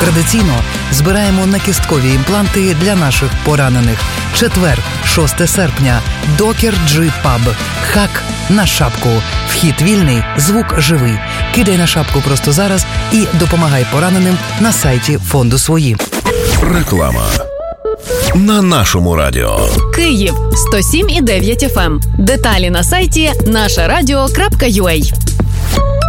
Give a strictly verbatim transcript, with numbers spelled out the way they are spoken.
Традиційно збираємо накісткові імпланти для наших поранених. Четвер, шосте серпня. Докер Джи Паб. Хак на шапку. Вхід вільний, звук живий. Кидай на шапку просто зараз і допомагай пораненим на сайті фонду «Свої». Реклама. На нашому радіо. Київ сто сім і дев'ять еф ем. Деталі на сайті наша радіо крапка ю а.